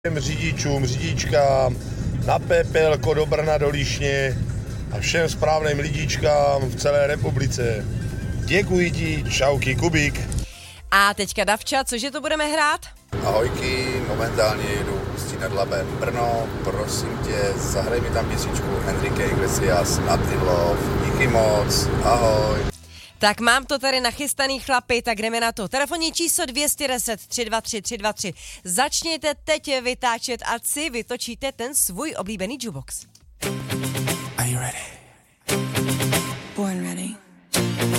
Řidičům, řidičkám, na Pepelko, do Brna, do Líšně a všem správným lidičkám v celé republice. Děkuji ti, čauky, Kubík. A teďka Davča, cože to budeme hrát? Ahojky, momentálně jedu Ústí nad Labem Brno, prosím tě, zahraj mi tam písničku Enrique Iglesias, Not in Love, díky moc, ahoj. Tak mám to tady nachystaný, chlapi, tak jdeme na to. Telefonní číslo 210 323 323. Začněte teď vytáčet, ať si vytočíte ten svůj oblíbený jukebox. Are you ready? Born ready.